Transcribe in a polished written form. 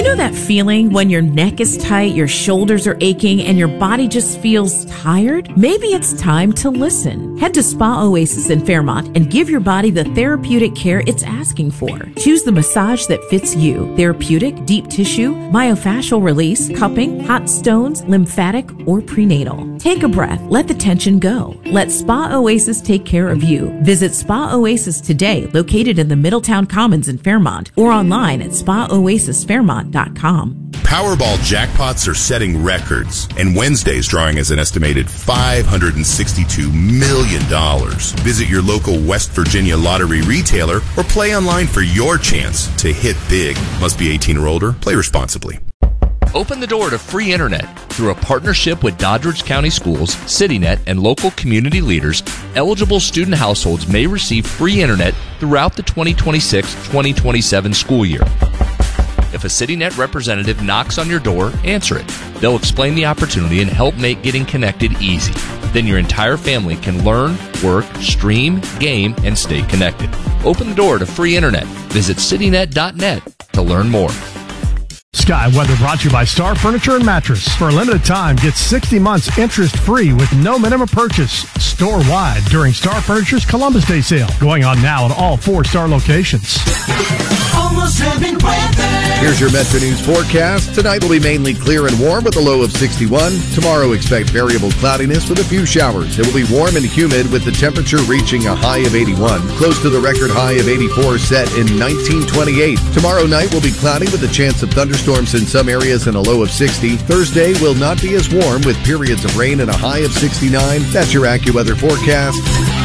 You know that feeling when your neck is tight, your shoulders are aching, and your body just feels tired? Maybe it's time to listen. Head to Spa Oasis in Fairmont and give your body the therapeutic care it's asking for. Choose the massage that fits you. Therapeutic, deep tissue, myofascial release, cupping, hot stones, lymphatic, or prenatal. Take a breath. Let the tension go. Let Spa Oasis take care of you. Visit Spa Oasis today, located in the Middletown Commons in Fairmont, or online at spaoasisfairmont.com. Powerball jackpots are setting records, and Wednesday's drawing is an estimated $562 million. Visit your local West Virginia lottery retailer or play online for your chance to hit big. Must be 18 or older. Play responsibly. Open the door to free internet. Through a partnership with Doddridge County Schools, CityNet, and local community leaders, eligible student households may receive free internet throughout the 2026-2027 school year. If a CityNet representative knocks on your door, answer it. They'll explain the opportunity and help make getting connected easy. Then your entire family can learn, work, stream, game, and stay connected. Open the door to free internet. Visit citynet.net to learn more. Sky Weather brought to you by Star Furniture and Mattress. For a limited time, get 60 months interest-free with no minimum purchase. Store-wide during Star Furniture's Columbus Day sale. Going on now at all 4 Star locations. Almost Heaven weather. Here's your Metro News forecast. Tonight will be mainly clear and warm with a low of 61. Tomorrow expect variable cloudiness with a few showers. It will be warm and humid with the temperature reaching a high of 81. Close to the record high of 84 set in 1928. Tomorrow night will be cloudy with a chance of thunderstorms in some areas and a low of 60. Thursday will not be as warm with periods of rain and a high of 69. That's your AccuWeather forecast.